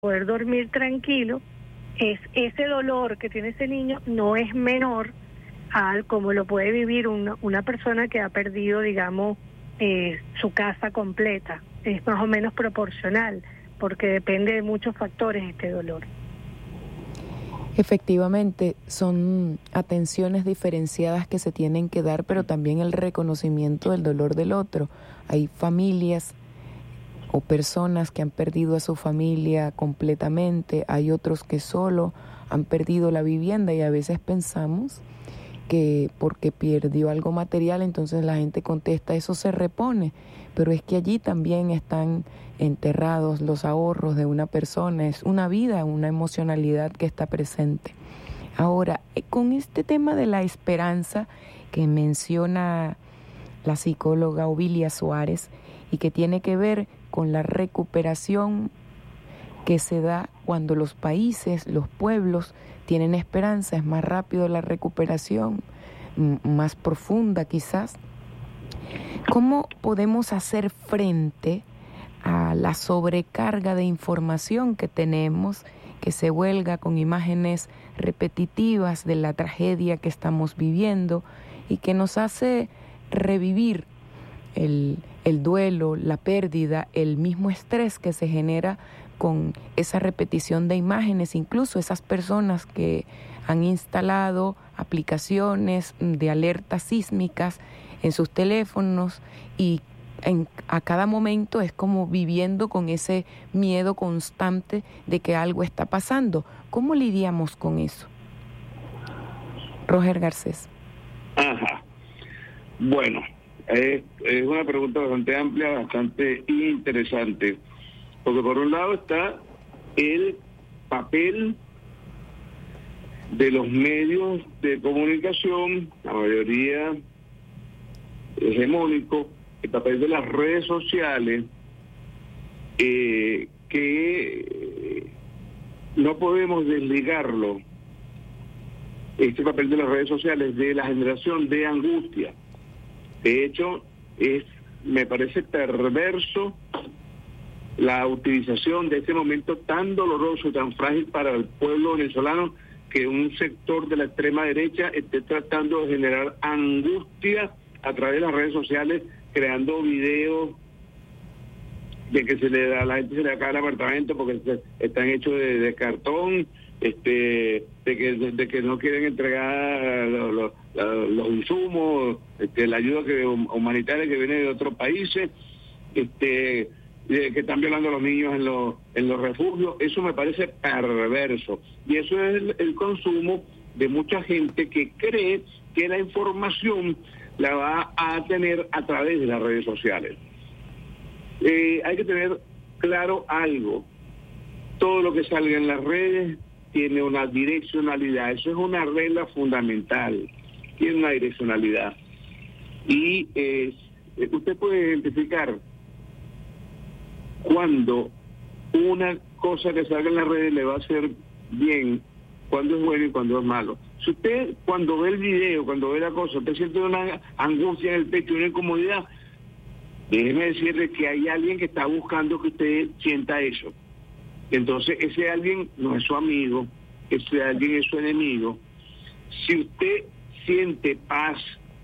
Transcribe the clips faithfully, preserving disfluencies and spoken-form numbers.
poder dormir tranquilo, es ese dolor que tiene ese niño no es menor al como lo puede vivir una, una persona que ha perdido, digamos, eh, su casa completa. Es más o menos proporcional, porque depende de muchos factores este dolor. Efectivamente, son atenciones diferenciadas que se tienen que dar, pero también el reconocimiento del dolor del otro. Hay familias o personas que han perdido a su familia completamente, hay otros que solo han perdido la vivienda, y a veces pensamos que porque perdió algo material, entonces la gente contesta, eso se repone, pero es que allí también están enterrados los ahorros de una persona, es una vida, una emocionalidad que está presente. Ahora, con este tema de la esperanza que menciona la psicóloga Ovilia Suárez y que tiene que ver con la recuperación que se da cuando los países, los pueblos tienen esperanza, es más rápido la recuperación, m- más profunda quizás. ¿Cómo podemos hacer frente a la sobrecarga de información que tenemos, que se vuelga con imágenes repetitivas de la tragedia que estamos viviendo y que nos hace revivir el, el duelo, la pérdida, el mismo estrés que se genera con esa repetición de imágenes, incluso esas personas que han instalado aplicaciones de alertas sísmicas en sus teléfonos y en, a cada momento es como viviendo con ese miedo constante de que algo está pasando? ¿Cómo lidiamos con eso? Roger Garcés. Ajá. Bueno, es, es una pregunta bastante amplia, bastante interesante, porque por un lado está el papel de los medios de comunicación, la mayoría hegemónico, el papel de las redes sociales, eh, que no podemos desligarlo, este papel de las redes sociales, de la generación de angustia. De hecho, es, me parece perverso la utilización de este momento tan doloroso, tan frágil para el pueblo venezolano, que un sector de la extrema derecha esté tratando de generar angustia a través de las redes sociales, creando videos de que se le da a la gente se le acaba el apartamento porque se, están hechos de, de cartón, este de que de, de que no quieren entregar los, los, los insumos, este, la ayuda que humanitaria que viene de otros países, este de que están violando a los niños en los en los refugios. Eso me parece perverso, y eso es el, el consumo de mucha gente que cree que la información la va a tener a través de las redes sociales. Eh, hay que tener claro algo: todo lo que salga en las redes tiene una direccionalidad. Eso es una regla fundamental, tiene una direccionalidad, y eh, usted puede identificar cuando una cosa que salga en las redes le va a hacer bien, cuando es bueno y cuando es malo. Si usted cuando ve el video, cuando ve la cosa, usted siente una angustia en el pecho, una incomodidad, déjeme decirle que hay alguien que está buscando que usted sienta eso. Entonces ese alguien no es su amigo, ese alguien es su enemigo. Si usted siente paz,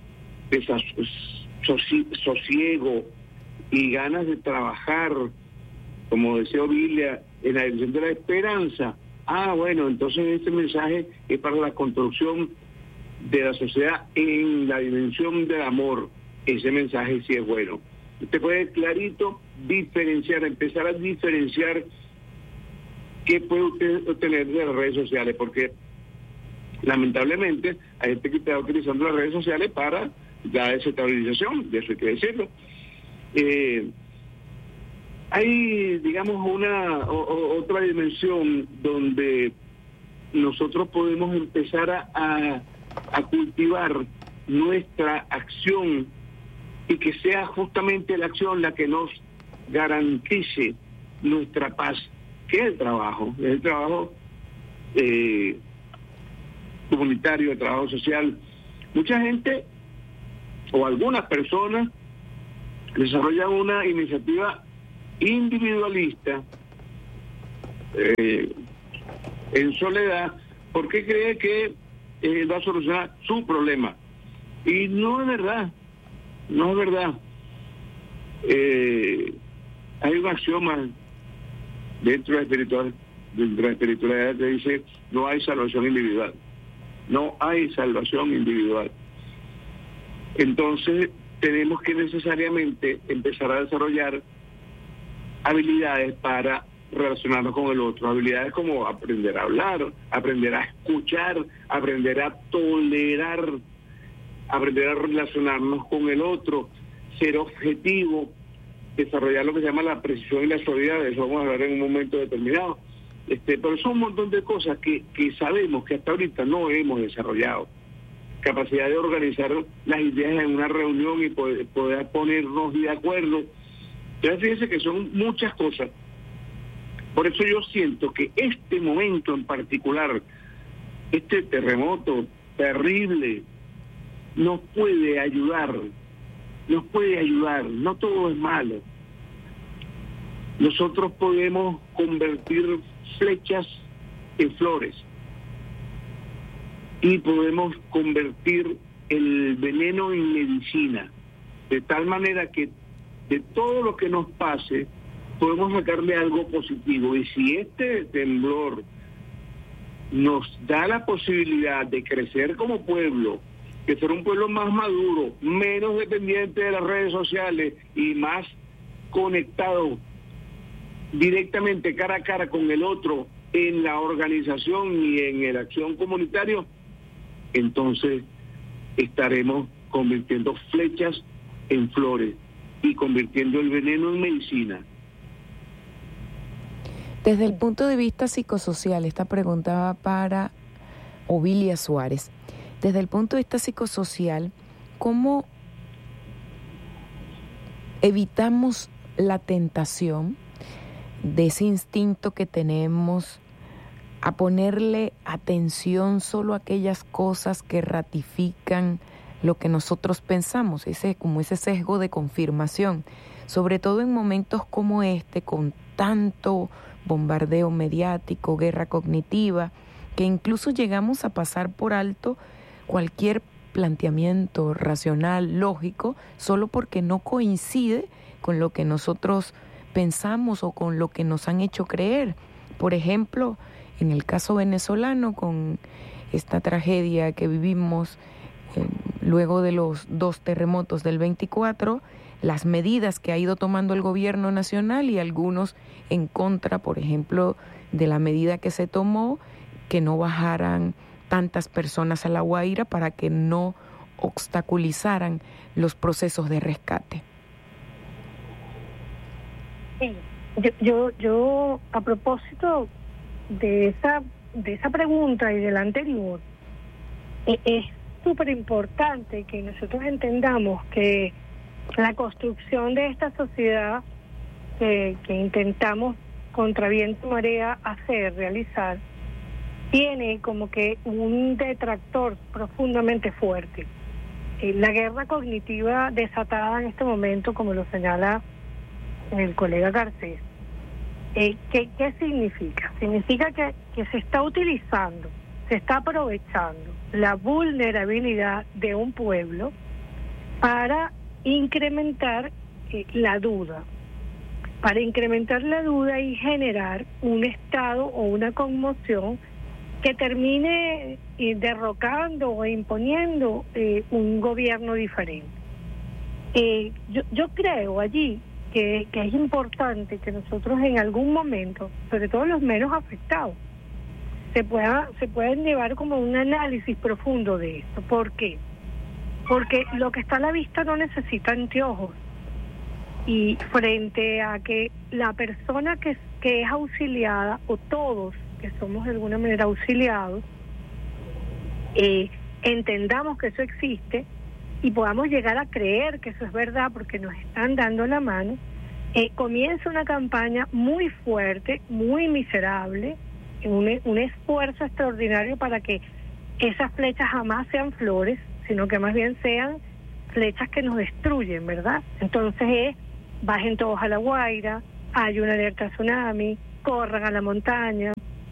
sosiego y ganas de trabajar, como decía Ovilia, en la dirección de la esperanza, ah, bueno, entonces este mensaje es para la construcción de la sociedad en la dimensión del amor. Ese mensaje sí es bueno. Usted puede clarito diferenciar, empezar a diferenciar qué puede usted obtener de las redes sociales, porque lamentablemente hay gente que está utilizando las redes sociales para la desestabilización, de eso hay que decirlo. Eh, hay, digamos, una o, otra dimensión donde nosotros podemos empezar a, a, a cultivar nuestra acción, y que sea justamente la acción la que nos garantice nuestra paz, que es el trabajo, es el trabajo eh, comunitario, el trabajo social. Mucha gente o algunas personas desarrollan una iniciativa individualista eh, en soledad, porque cree que eh, va a solucionar su problema. Y no es verdad, no es verdad. Eh, hay un axioma dentro de la espiritualidad, dentro de la espiritualidad que dice: no hay salvación individual. No hay salvación individual. Entonces tenemos que necesariamente empezar a desarrollar habilidades para relacionarnos con el otro, habilidades como aprender a hablar, aprender a escuchar, aprender a tolerar, aprender a relacionarnos con el otro, ser objetivo, desarrollar lo que se llama la precisión y la suavidad. De eso vamos a hablar en un momento determinado. Este, pero son un montón de cosas que, que sabemos que hasta ahorita no hemos desarrollado. Capacidad de organizar las ideas en una reunión y poder, poder ponernos de acuerdo. Entonces fíjense que son muchas cosas. Por eso yo siento que este momento en particular, este terremoto terrible, nos puede ayudar, nos puede ayudar, no todo es malo. Nosotros podemos convertir flechas en flores y podemos convertir el veneno en medicina, de tal manera que de todo lo que nos pase podemos sacarle algo positivo. Y si este temblor nos da la posibilidad de crecer como pueblo, de ser un pueblo más maduro, menos dependiente de las redes sociales y más conectado directamente cara a cara con el otro en la organización y en el acción comunitario, entonces estaremos convirtiendo flechas en flores y convirtiendo el veneno en medicina. Desde el punto de vista psicosocial, esta pregunta va para Ovilia Suárez. Desde el punto de vista psicosocial, ¿cómo evitamos la tentación de ese instinto que tenemos a ponerle atención solo a aquellas cosas que ratifican lo que nosotros pensamos, ese como ese sesgo de confirmación, sobre todo en momentos como este, con tanto bombardeo mediático, guerra cognitiva, que incluso llegamos a pasar por alto cualquier planteamiento racional, lógico, solo porque no coincide con lo que nosotros pensamos o con lo que nos han hecho creer. Por ejemplo, en el caso venezolano, con esta tragedia que vivimos eh, luego de los dos terremotos del veinticuatro, las medidas que ha ido tomando el gobierno nacional y algunos en contra, por ejemplo, de la medida que se tomó, que no bajaran tantas personas a La Guaira para que no obstaculizaran los procesos de rescate. Sí, yo, yo, yo a propósito de esa, de esa pregunta y de la anterior, eh, es súper importante que nosotros entendamos que la construcción de esta sociedad que, que intentamos contra viento y marea hacer, realizar, tiene como que un detractor profundamente fuerte. Eh, la guerra cognitiva desatada en este momento, como lo señala el colega Garcés, eh, ¿qué, ¿qué significa? Significa que, que se está utilizando, se está aprovechando la vulnerabilidad de un pueblo para incrementar eh, la duda, para incrementar la duda y generar un estado o una conmoción que termine eh, derrocando o imponiendo eh, un gobierno diferente. Eh, yo, yo creo allí que, que es importante que nosotros en algún momento, sobre todo los menos afectados, se pueda, se pueden llevar como un análisis profundo de esto. ¿Por qué? Porque lo que está a la vista no necesita anteojos. Y frente a que la persona que, que es auxiliada, o todos que somos de alguna manera auxiliados, eh, entendamos que eso existe y podamos llegar a creer que eso es verdad porque nos están dando la mano, eh, comienza una campaña muy fuerte, muy miserable, un, un esfuerzo extraordinario para que esas flechas jamás sean flores, sino que más bien sean flechas que nos destruyen, ¿verdad? Entonces es, bajen todos a La Guaira, hay una alerta tsunami, corran a la montaña.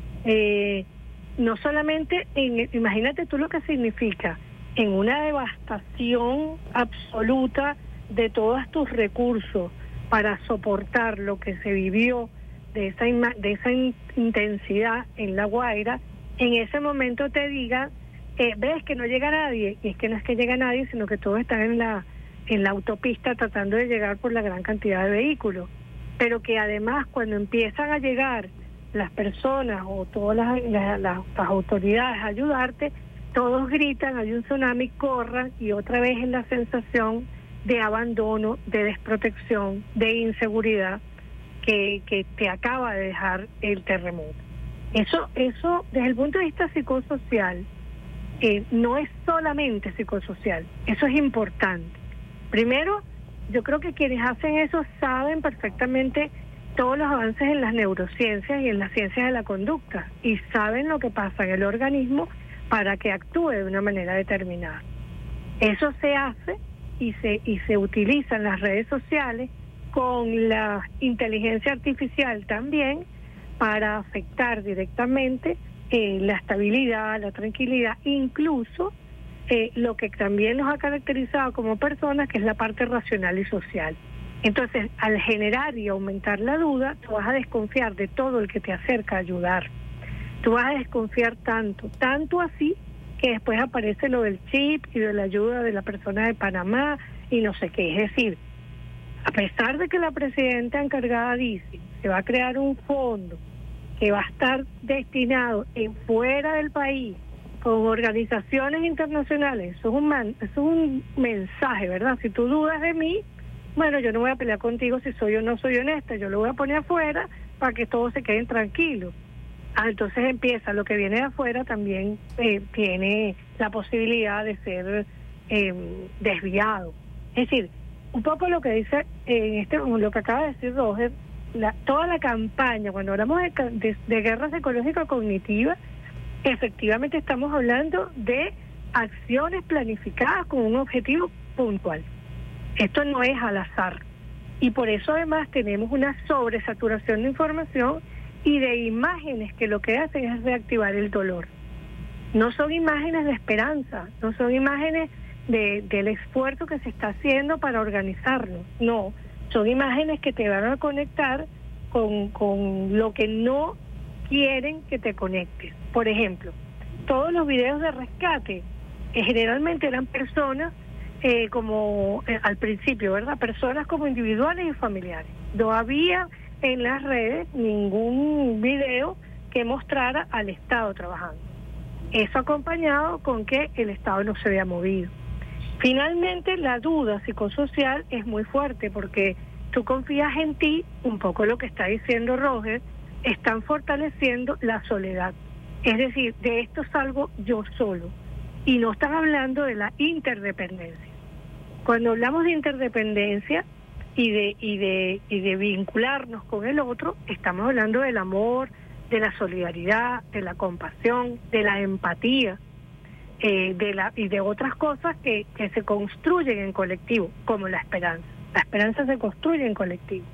Eh, no solamente, en, imagínate tú lo que significa, en una devastación absoluta de todos tus recursos para soportar lo que se vivió de esa, de esa in, intensidad en La Guaira, en ese momento te diga, eh, ves que no llega nadie, y es que no es que llega nadie, sino que todos están en la, en la autopista tratando de llegar por la gran cantidad de vehículos, pero que además cuando empiezan a llegar las personas o todas las, las, las, las autoridades a ayudarte, todos gritan, hay un tsunami, corran, y otra vez es la sensación de abandono, de desprotección, de inseguridad que, que te acaba de dejar el terremoto. Eso, eso desde el punto de vista psicosocial, eh, no es solamente psicosocial, eso es importante. Primero, yo creo que quienes hacen eso saben perfectamente todos los avances en las neurociencias y en las ciencias de la conducta, y saben lo que pasa en el organismo para que actúe de una manera determinada. Eso se hace y se y se utiliza en las redes sociales con la inteligencia artificial también para afectar directamente eh, la estabilidad, la tranquilidad, incluso eh, lo que también nos ha caracterizado como personas, que es la parte racional y social. Entonces, al generar y aumentar la duda, tú vas a desconfiar de todo el que te acerca a ayudar. Tú vas a desconfiar tanto, tanto así, que después aparece lo del chip y de la ayuda de la persona de Panamá y no sé qué. Es decir, a pesar de que la presidenta encargada dice que va a crear un fondo que va a estar destinado en fuera del país con organizaciones internacionales, eso es un man, eso es un mensaje, ¿verdad? Si tú dudas de mí, bueno, yo no voy a pelear contigo si soy o no soy honesta, yo lo voy a poner afuera para que todos se queden tranquilos. Ah, entonces empieza, lo que viene de afuera también eh, tiene la posibilidad de ser eh, desviado. Es decir, un poco lo que dice, eh, este, lo que acaba de decir Roger, la, toda la campaña, cuando hablamos de, de, de guerra psicológica cognitiva, efectivamente estamos hablando de acciones planificadas con un objetivo puntual. Esto no es al azar. Y por eso además tenemos una sobresaturación de información y de imágenes que lo que hacen es reactivar el dolor. No son imágenes de esperanza, no son imágenes de, del esfuerzo que se está haciendo para organizarnos, no, son imágenes que te van a conectar con, con lo que no quieren que te conectes. Por ejemplo, todos los videos de rescate eh, generalmente eran personas eh, como eh, al principio, ¿verdad? Personas como individuales y familiares. No había en las redes ningún video que mostrara al Estado trabajando. Eso acompañado con que el Estado no se había movido. Finalmente, la duda psicosocial es muy fuerte porque tú confías en ti, un poco lo que está diciendo Roger, están fortaleciendo la soledad. Es decir, de esto salgo yo solo. Y no están hablando de la interdependencia. Cuando hablamos de interdependencia y de y de y de vincularnos con el otro, estamos hablando del amor, de la solidaridad, de la compasión, de la empatía, eh, de la y de otras cosas que, que se construyen en colectivo, como la esperanza. La esperanza se construye en colectivo.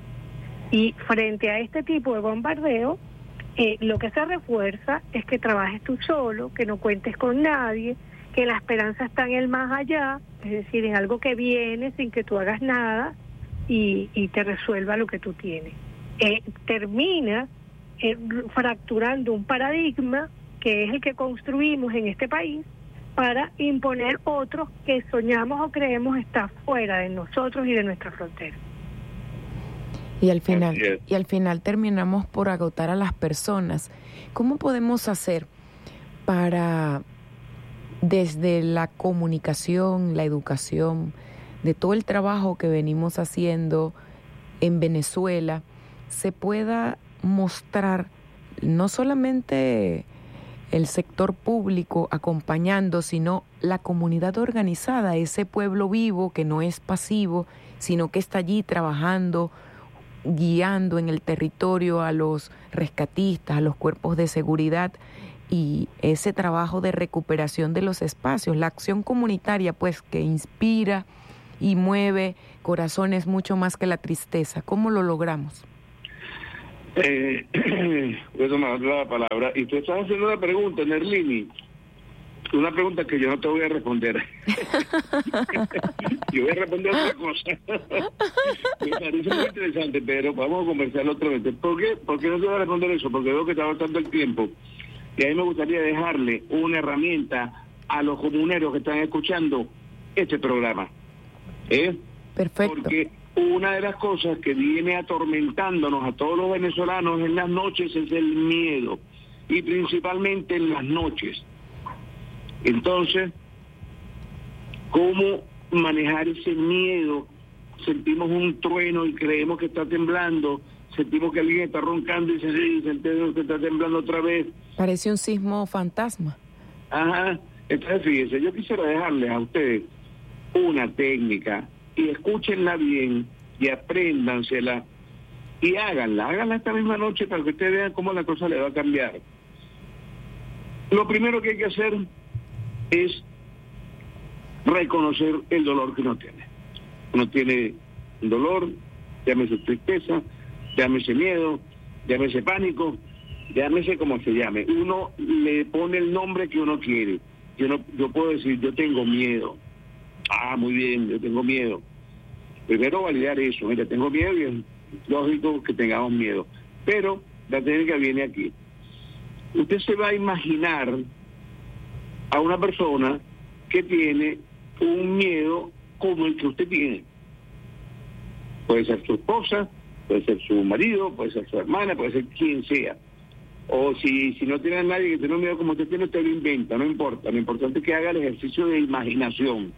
Y frente a este tipo de bombardeo, eh, lo que se refuerza es que trabajes tú solo, que no cuentes con nadie, que la esperanza está en el más allá, es decir, en algo que viene sin que tú hagas nada y, y te resuelva lo que tú tienes. Eh, termina eh, fracturando un paradigma que es el que construimos en este país para imponer otros que soñamos o creemos está fuera de nosotros y de nuestra frontera. Y al final, y al final terminamos por agotar a las personas. ¿Cómo podemos hacer para, desde la comunicación, la educación, de todo el trabajo que venimos haciendo en Venezuela, se pueda mostrar no solamente el sector público acompañando, sino la comunidad organizada, ese pueblo vivo que no es pasivo, sino que está allí trabajando, guiando en el territorio a los rescatistas, a los cuerpos de seguridad, y ese trabajo de recuperación de los espacios, la acción comunitaria pues que inspira y mueve corazones mucho más que la tristeza? ¿Cómo lo logramos? Eh, voy a tomar la palabra. Y tú estás haciendo una pregunta, Nerlini. Una pregunta que yo no te voy a responder. Yo voy a responder otra cosa. Me parece muy interesante, pero vamos a conversarlo otra vez. ¿Por qué? ¿Por qué no te voy a responder eso? Porque veo que está bastante el tiempo. Y a mí me gustaría dejarle una herramienta a los comuneros que están escuchando este programa. ¿Eh? Perfecto. Porque una de las cosas que viene atormentándonos a todos los venezolanos en las noches es el miedo. Y principalmente en las noches. Entonces, ¿cómo manejar ese miedo? Sentimos un trueno y creemos que está temblando, sentimos que alguien está roncando y sentimos que está temblando otra vez. Parece un sismo fantasma. Ajá, entonces fíjense, yo quisiera dejarles a ustedes una técnica y escúchenla bien y apréndansela y háganla, háganla esta misma noche para que ustedes vean cómo la cosa le va a cambiar. Lo primero que hay que hacer es reconocer el dolor que uno tiene. Uno tiene un dolor, llámese tristeza, llámese miedo, llámese pánico, llámese como se llame. Uno le pone el nombre que uno quiere. Yo no, yo puedo decir, yo tengo miedo. Ah, muy bien, yo tengo miedo. Primero validar eso, mira, tengo miedo y es lógico que tengamos miedo. Pero la técnica viene aquí. Usted se va a imaginar a una persona que tiene un miedo como el que usted tiene. Puede ser su esposa, puede ser su marido, puede ser su hermana, puede ser quien sea. O si, si no tiene a nadie que tenga un miedo como usted tiene, usted lo inventa, no importa. Lo importante es que haga el ejercicio de imaginación.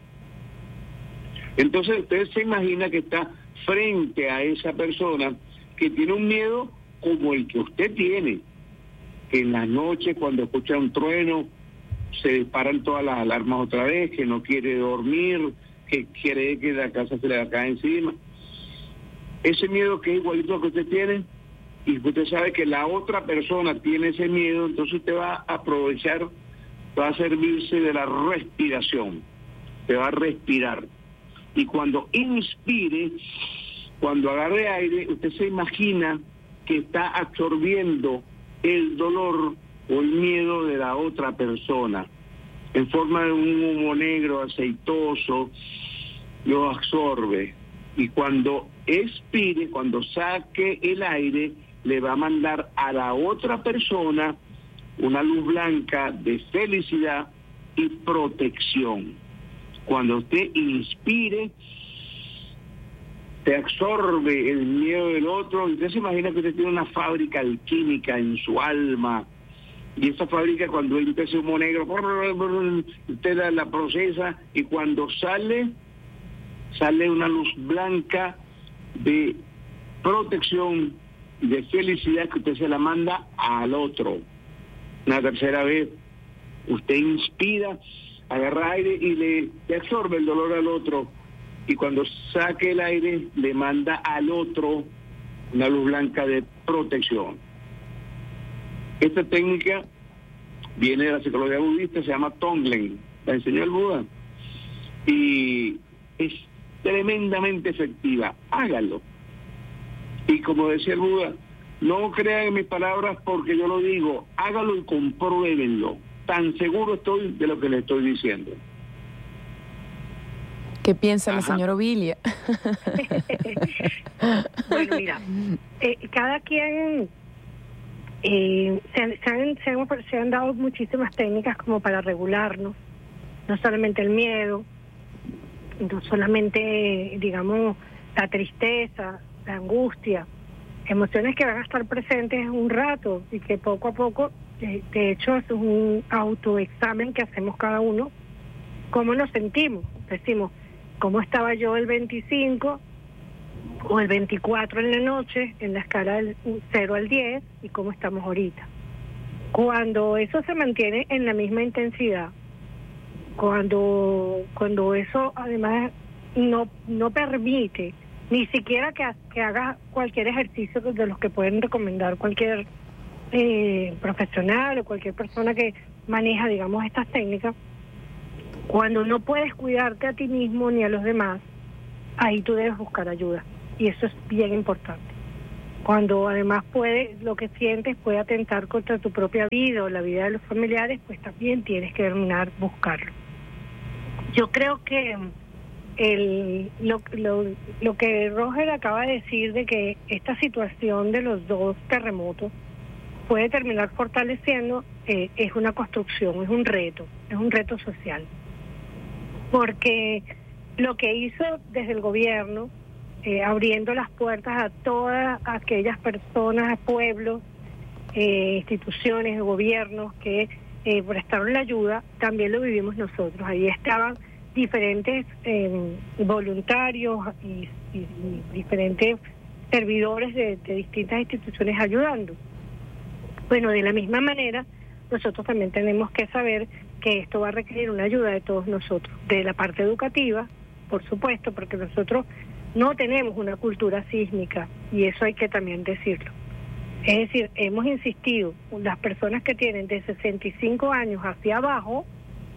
Entonces usted se imagina que está frente a esa persona que tiene un miedo como el que usted tiene. Que en las noches, cuando escucha un trueno, se disparan todas las alarmas otra vez, que no quiere dormir, que quiere que la casa se le va a caer encima. Ese miedo que es igualito al que usted tiene, y usted sabe que la otra persona tiene ese miedo, entonces usted va a aprovechar, va a servirse de la respiración. Usted va a respirar. Y cuando inspire, cuando agarre aire, usted se imagina que está absorbiendo el dolor o el miedo de la otra persona en forma de un humo negro aceitoso, lo absorbe, y cuando expire, cuando saque el aire, le va a mandar a la otra persona una luz blanca de felicidad y protección. Cuando usted inspire, te absorbe el miedo del otro, y usted se imagina que usted tiene una fábrica alquímica en su alma, y esa fábrica, cuando entra ese humo negro, usted la, la procesa, y cuando sale, sale una luz blanca de protección, de felicidad, que usted se la manda al otro. Una tercera vez, usted inspira, agarra aire y le, le absorbe el dolor al otro, y cuando saque el aire, le manda al otro una luz blanca de protección. Esta técnica viene de la psicología budista, se llama Tonglen, la enseñó el Buda, y es tremendamente efectiva. Háganlo. Y como decía el Buda, no crean en mis palabras porque yo lo digo, háganlo y compruébenlo. Tan seguro estoy de lo que le estoy diciendo. ¿Qué piensa Ajá. la señora Ovilia? Bueno, mira, eh, cada quien eh, se, han, se, han, se, han, se han dado muchísimas técnicas como para regularnos, no solamente el miedo, no solamente, digamos, la tristeza, la angustia, emociones que van a estar presentes un rato y que poco a poco, de, de hecho, es un autoexamen que hacemos cada uno, cómo nos sentimos. Decimos, ¿cómo estaba yo el veinticinco o el veinticuatro en la noche en la escala del cero al diez y cómo estamos ahorita? Cuando eso se mantiene en la misma intensidad, cuando cuando eso además no no permite ni siquiera que, que hagas cualquier ejercicio de los que pueden recomendar cualquier eh, profesional o cualquier persona que maneja, digamos, estas técnicas, cuando no puedes cuidarte a ti mismo ni a los demás, ahí tú debes buscar ayuda, y eso es bien importante. Cuando además puede, lo que sientes puede atentar contra tu propia vida o la vida de los familiares, pues también tienes que terminar buscarlo. Yo creo que el, lo, lo, lo que Roger acaba de decir de que esta situación de los dos terremotos puede terminar fortaleciendo, eh, es una construcción, es un reto, es un reto social. Porque lo que hizo desde el gobierno, eh, abriendo las puertas a todas aquellas personas, pueblos, eh, instituciones, gobiernos que eh, prestaron la ayuda, también lo vivimos nosotros. Ahí estaban diferentes eh, voluntarios y, y, y diferentes servidores de, de distintas instituciones ayudando. Bueno, de la misma manera, nosotros también tenemos que saber que esto va a requerir una ayuda de todos nosotros, de la parte educativa, por supuesto, porque nosotros no tenemos una cultura sísmica, y eso hay que también decirlo. Es decir, hemos insistido, las personas que tienen de sesenta y cinco años hacia abajo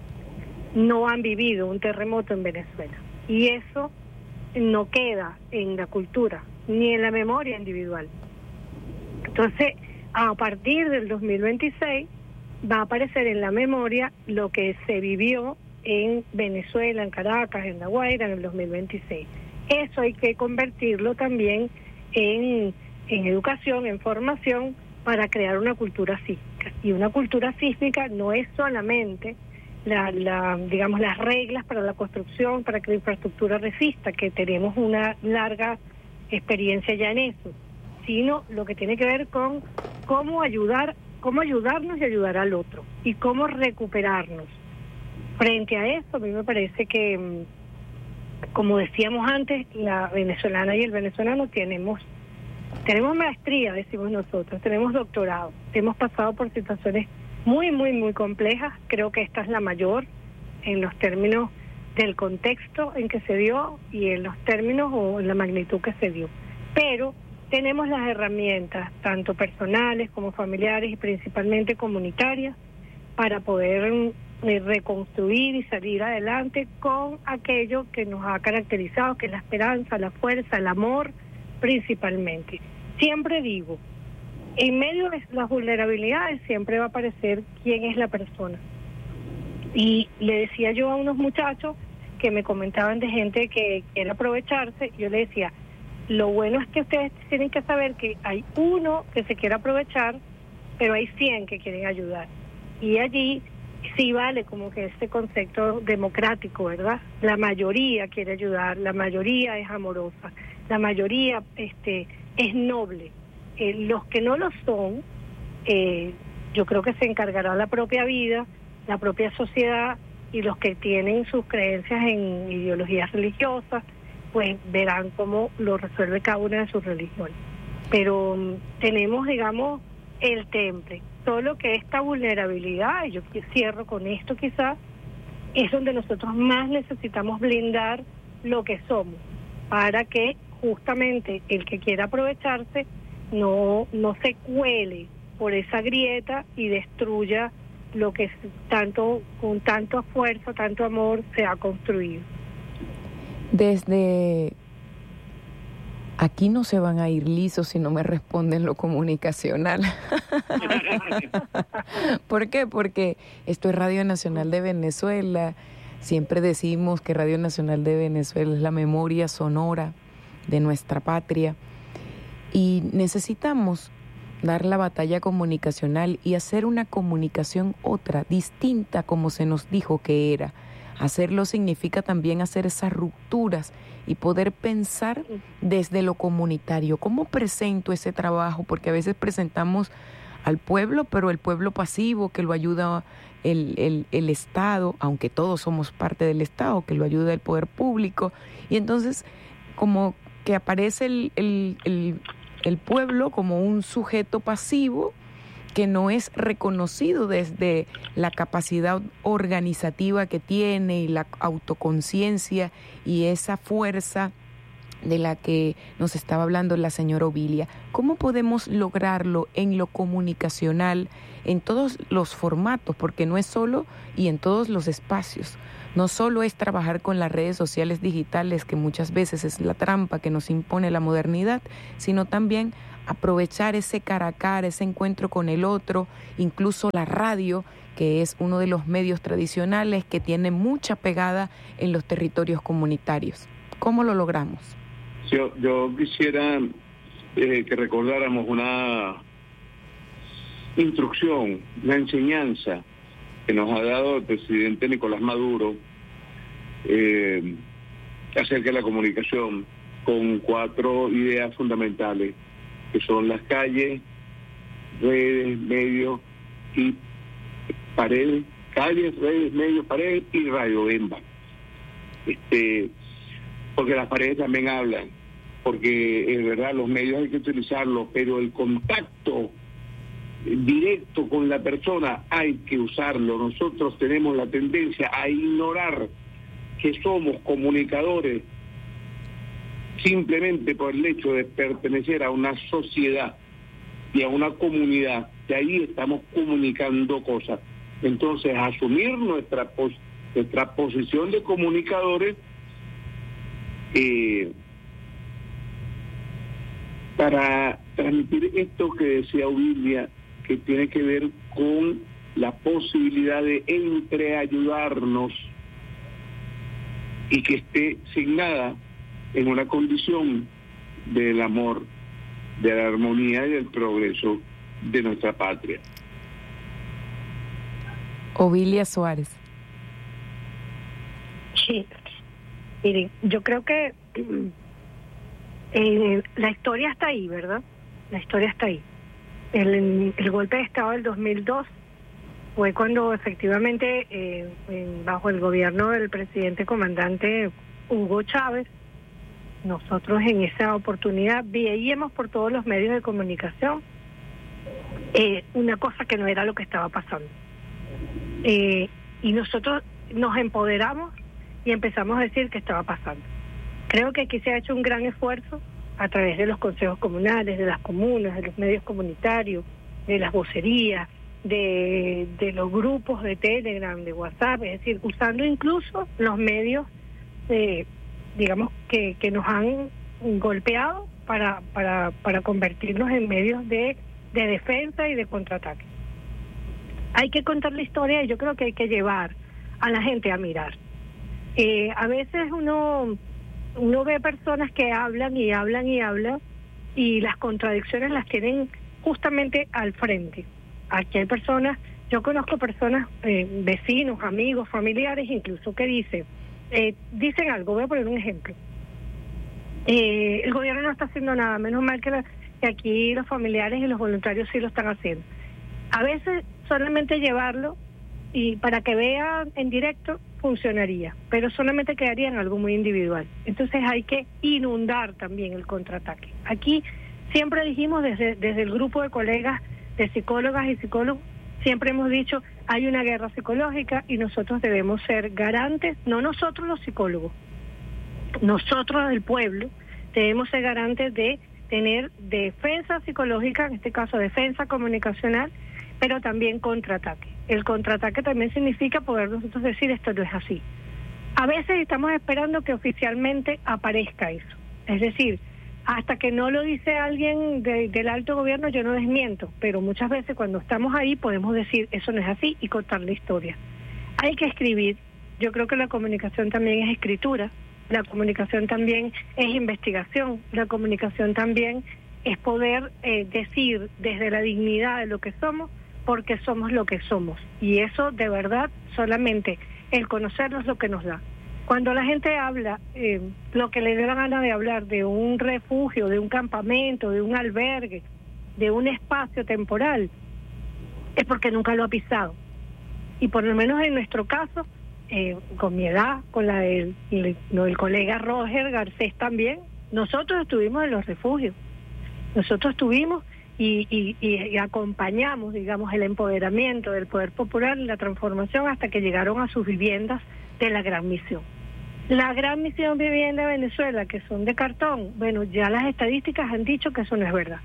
no han vivido un terremoto en Venezuela, y eso no queda en la cultura, ni en la memoria individual. Entonces, a partir del dos mil veintiséis va a aparecer en la memoria lo que se vivió en Venezuela, en Caracas, en La Guaira, en el dos mil veintiséis. Eso hay que convertirlo también en, en educación, en formación, para crear una cultura sísmica. Y una cultura sísmica no es solamente la, la, digamos, las reglas para la construcción, para que la infraestructura resista, que tenemos una larga experiencia ya en eso, sino lo que tiene que ver con cómo ayudar, cómo ayudarnos y ayudar al otro, y cómo recuperarnos. Frente a eso, a mí me parece que, como decíamos antes, la venezolana y el venezolano tenemos, tenemos maestría, decimos nosotros, tenemos doctorado, hemos pasado por situaciones muy, muy, muy complejas. Creo que esta es la mayor en los términos del contexto en que se dio y en los términos o en la magnitud que se dio. Pero tenemos las herramientas, tanto personales como familiares y principalmente comunitarias, para poder eh, reconstruir y salir adelante con aquello que nos ha caracterizado, que es la esperanza, la fuerza, el amor, principalmente. Siempre digo, en medio de las vulnerabilidades siempre va a aparecer quién es la persona. Y le decía yo a unos muchachos que me comentaban de gente que quiere aprovecharse, yo le decía, lo bueno es que ustedes tienen que saber que hay uno que se quiere aprovechar, pero hay cien que quieren ayudar. Y allí sí vale como que este concepto democrático, ¿verdad? La mayoría quiere ayudar, la mayoría es amorosa, la mayoría este, es noble. Eh, los que no lo son, eh, yo creo que se encargará la propia vida, la propia sociedad, y los que tienen sus creencias en ideologías religiosas, pues verán cómo lo resuelve cada una de sus religiones. Pero um, tenemos, digamos, el temple. Solo que esta vulnerabilidad, y yo cierro con esto quizás, es donde nosotros más necesitamos blindar lo que somos, para que justamente el que quiera aprovecharse no, no se cuele por esa grieta y destruya lo que tanto, con tanto esfuerzo, tanto amor se ha construido. Desde aquí no se van a ir lisos si no me responden lo comunicacional. ¿Por qué? Porque esto es Radio Nacional de Venezuela. Siempre decimos que Radio Nacional de Venezuela es la memoria sonora de nuestra patria. Y necesitamos dar la batalla comunicacional y hacer una comunicación otra, distinta como se nos dijo que era. Hacerlo significa también hacer esas rupturas y poder pensar desde lo comunitario. ¿Cómo presento ese trabajo? Porque a veces presentamos al pueblo, pero el pueblo pasivo, que lo ayuda el, el, el Estado, aunque todos somos parte del Estado, que lo ayuda el poder público. Y entonces, como que aparece el, el, el, el pueblo como un sujeto pasivo que no es reconocido desde la capacidad organizativa que tiene y la autoconciencia y esa fuerza de la que nos estaba hablando la señora Ovilia. ¿Cómo podemos lograrlo en lo comunicacional, en todos los formatos? Porque no es solo y en todos los espacios. No solo es trabajar con las redes sociales digitales, que muchas veces es la trampa que nos impone la modernidad, sino también aprovechar ese cara a cara, ese encuentro con el otro, incluso la radio, que es uno de los medios tradicionales que tiene mucha pegada en los territorios comunitarios. ¿Cómo lo logramos? Yo, yo quisiera eh, que recordáramos una instrucción, una enseñanza que nos ha dado el presidente Nicolás Maduro eh, acerca de la comunicación, con cuatro ideas fundamentales, que son las calles, redes, medios y paredes, calles, redes, medios, paredes y Radio Bemba. Este, porque las paredes también hablan, porque es verdad, los medios hay que utilizarlos, pero el contacto directo con la persona hay que usarlo. Nosotros tenemos la tendencia a ignorar que somos comunicadores simplemente por el hecho de pertenecer a una sociedad y a una comunidad, que ahí estamos comunicando cosas. Entonces, asumir nuestra pos nuestra posición de comunicadores eh, para transmitir esto que decía Ovilia, que tiene que ver con la posibilidad de entreayudarnos y que esté signada en una condición del amor, de la armonía y del progreso de nuestra patria. Ovilia Suárez. Sí, miren, yo creo que eh, la historia está ahí, ¿verdad? La historia está ahí. El, el golpe de Estado del dos mil dos fue cuando efectivamente, eh, en, bajo el gobierno del presidente comandante Hugo Chávez, nosotros en esa oportunidad veíamos por todos los medios de comunicación eh, una cosa que no era lo que estaba pasando. Eh, y nosotros nos empoderamos y empezamos a decir qué estaba pasando. Creo que aquí se ha hecho un gran esfuerzo a través de los consejos comunales, de las comunas, de los medios comunitarios, de las vocerías, de, de los grupos de Telegram, de WhatsApp, es decir, usando incluso los medios, eh, digamos, que, que nos han golpeado para, para, para convertirnos en medios de, de defensa y de contraataque. Hay que contar la historia y yo creo que hay que llevar a la gente a mirar. Eh, a veces uno... Uno ve personas que hablan y hablan y hablan y las contradicciones las tienen justamente al frente. Aquí hay personas, yo conozco personas, eh, vecinos, amigos, familiares incluso, que dicen, eh, dicen algo, voy a poner un ejemplo. Eh, el gobierno no está haciendo nada, menos mal que, la, que aquí los familiares y los voluntarios sí lo están haciendo. A veces solamente llevarlo y para que vean en directo funcionaría, pero solamente quedaría en algo muy individual. Entonces hay que inundar también el contraataque. Aquí siempre dijimos desde, desde el grupo de colegas de psicólogas y psicólogos, siempre hemos dicho hay una guerra psicológica y nosotros debemos ser garantes, no nosotros los psicólogos, nosotros el pueblo debemos ser garantes de tener defensa psicológica, en este caso defensa comunicacional, pero también contraataque. El contraataque también significa poder nosotros decir esto no es así. A veces estamos esperando que oficialmente aparezca eso. Es decir, hasta que no lo dice alguien de, del alto gobierno yo no desmiento, pero muchas veces cuando estamos ahí podemos decir eso no es así y contar la historia. Hay que escribir. Yo creo que la comunicación también es escritura, la comunicación también es investigación, la comunicación también es poder eh, decir desde la dignidad de lo que somos, porque somos lo que somos. Y eso, de verdad, solamente el conocernos lo que nos da. Cuando la gente habla, eh, lo que le da la gana de hablar de un refugio, de un campamento, de un albergue, de un espacio temporal, es porque nunca lo ha pisado. Y por lo menos en nuestro caso, eh, con mi edad, con la del el, el colega Roger Garcés también, nosotros estuvimos en los refugios. Nosotros estuvimos y, y, y acompañamos, digamos, el empoderamiento del poder popular y la transformación hasta que llegaron a sus viviendas de la Gran Misión. La Gran Misión Vivienda de Venezuela, que son de cartón, bueno, ya las estadísticas han dicho que eso no es verdad.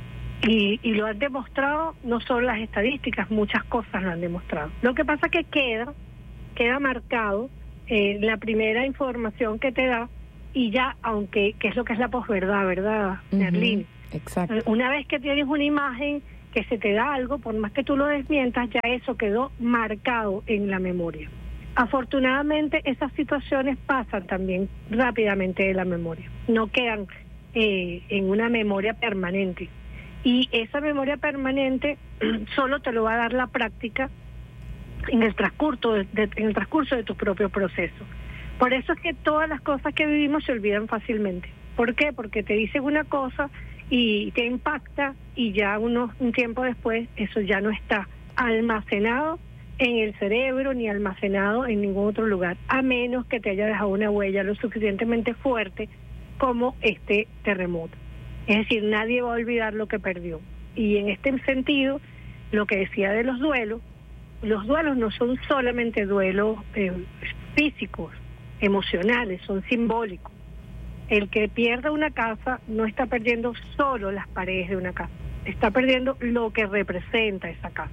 Y, y lo han demostrado, no solo las estadísticas, muchas cosas lo han demostrado. Lo que pasa es que queda, queda marcado eh, la primera información que te da y ya, aunque, que es lo que es la posverdad, ¿verdad, Merlín? Uh-huh. Exacto. Una vez que tienes una imagen que se te da algo, por más que tú lo desmientas, ya eso quedó marcado en la memoria. Afortunadamente, esas situaciones pasan también rápidamente de la memoria, no quedan eh, en una memoria permanente. Y esa memoria permanente solo te lo va a dar la práctica en el transcurso de, de, en el transcurso de tu propio proceso. Por eso es que todas las cosas que vivimos se olvidan fácilmente. ¿Por qué? Porque te dicen una cosa y te impacta y ya unos, un tiempo después eso ya no está almacenado en el cerebro ni almacenado en ningún otro lugar, a menos que te haya dejado una huella lo suficientemente fuerte como este terremoto. Es decir, nadie va a olvidar lo que perdió. Y en este sentido, lo que decía de los duelos, los duelos no son solamente duelos eh, físicos, emocionales, son simbólicos. El que pierda una casa no está perdiendo solo las paredes de una casa, está perdiendo lo que representa esa casa,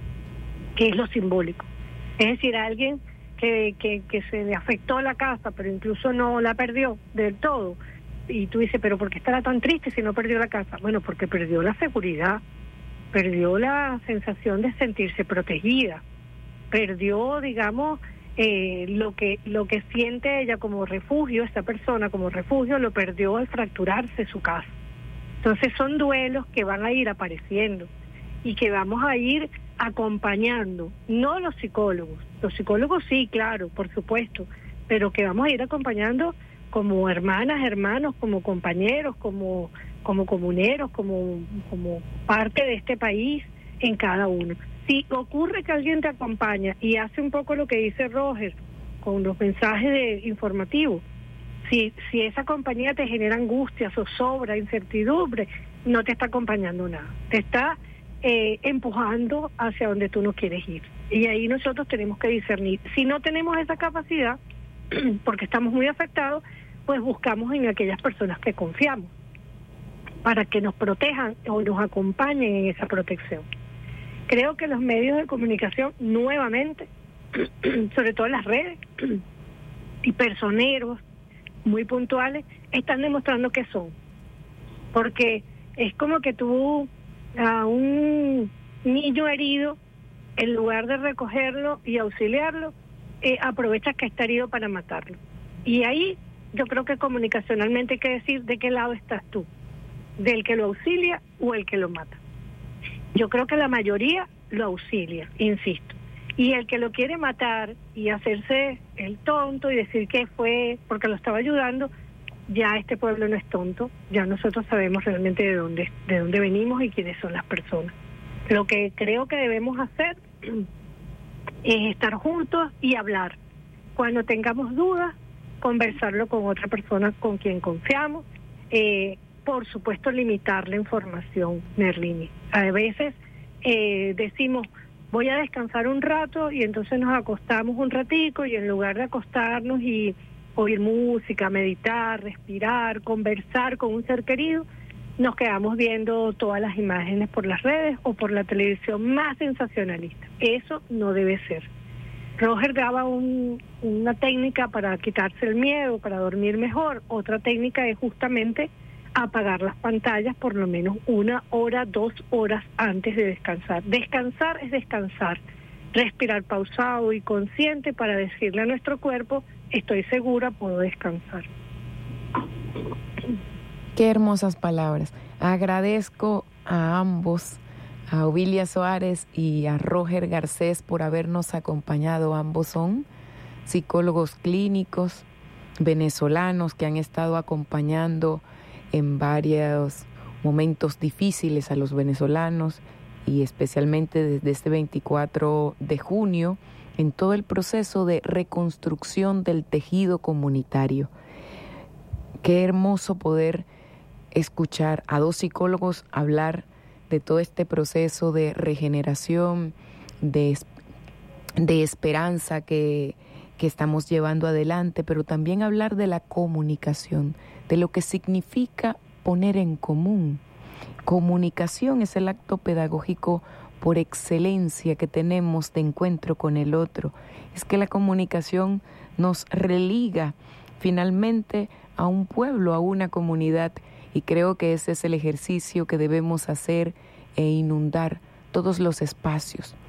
que es lo simbólico. Es decir, alguien que, que, que se le afectó la casa, pero incluso no la perdió del todo, y tú dices, pero ¿por qué estará tan triste si no perdió la casa? Bueno, porque perdió la seguridad, perdió la sensación de sentirse protegida, perdió, digamos, eh, lo que lo que siente ella como refugio, esta persona como refugio, lo perdió al fracturarse su casa. Entonces son duelos que van a ir apareciendo y que vamos a ir acompañando, no los psicólogos, los psicólogos sí, claro, por supuesto, pero que vamos a ir acompañando como hermanas, hermanos, como compañeros, como como comuneros, como como parte de este país en cada uno. Si ocurre que alguien te acompaña y hace un poco lo que dice Roger con los mensajes de informativos, si si esa compañía te genera angustia, zozobra, incertidumbre, no te está acompañando nada, te está eh, empujando hacia donde tú no quieres ir. Y ahí nosotros tenemos que discernir. Si no tenemos esa capacidad, porque estamos muy afectados, pues buscamos en aquellas personas que confiamos para que nos protejan o nos acompañen en esa protección. Creo que los medios de comunicación nuevamente, sobre todo las redes y personeros muy puntuales, están demostrando que son, porque es como que tú a un niño herido, en lugar de recogerlo y auxiliarlo, eh, aprovechas que está herido para matarlo. Y ahí yo creo que comunicacionalmente hay que decir de qué lado estás tú, del que lo auxilia o el que lo mata. Yo creo que la mayoría lo auxilia, insisto. Y el que lo quiere matar y hacerse el tonto y decir que fue porque lo estaba ayudando, ya este pueblo no es tonto, ya nosotros sabemos realmente de dónde, de dónde venimos y quiénes son las personas. Lo que creo que debemos hacer es estar juntos y hablar. Cuando tengamos dudas, conversarlo con otra persona con quien confiamos. Eh, por supuesto, limitar la información, Merlini. A veces eh, decimos, voy a descansar un rato y entonces nos acostamos un ratico y en lugar de acostarnos y oír música, meditar, respirar, conversar con un ser querido, nos quedamos viendo todas las imágenes por las redes o por la televisión más sensacionalista. Eso no debe ser. Roger daba un, una técnica para quitarse el miedo, para dormir mejor. Otra técnica es justamente apagar las pantallas por lo menos una hora, dos horas antes de descansar. Descansar es descansar, respirar pausado y consciente para decirle a nuestro cuerpo, estoy segura, puedo descansar. Qué hermosas palabras. Agradezco a ambos, a Ovilia Soares y a Roger Garcés, por habernos acompañado. Ambos son psicólogos clínicos venezolanos que han estado acompañando en varios momentos difíciles a los venezolanos y especialmente desde este veinticuatro de junio en todo el proceso de reconstrucción del tejido comunitario. Qué hermoso poder escuchar a dos psicólogos hablar de todo este proceso de regeneración, de, de esperanza que, que estamos llevando adelante, pero también hablar de la comunicación, de lo que significa poner en común. Comunicación es el acto pedagógico por excelencia que tenemos de encuentro con el otro. Es que la comunicación nos religa finalmente a un pueblo, a una comunidad Y creo que ese es el ejercicio que debemos hacer e inundar todos los espacios,